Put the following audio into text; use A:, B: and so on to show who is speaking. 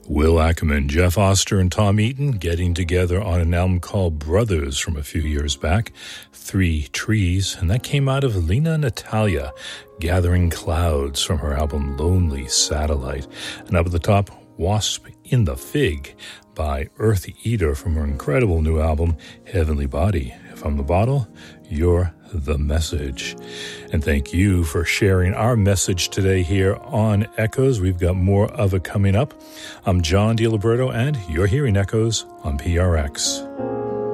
A: Will Ackerman, Jeff Oster, and Tom Eaton getting together on an album called Brothers from a few years back, Three Trees, and that came out of Lena Natalia, Gathering Clouds from her album Lonely Satellite. And up at the top, Wasp in the Fig by Earth Eater from her incredible new album, Heavenly Body. If I'm the bottle, you're the message. And thank you for sharing our message today here on Echoes. We've got more of it coming up. I'm John DiLiberto, and you're hearing Echoes on PRX.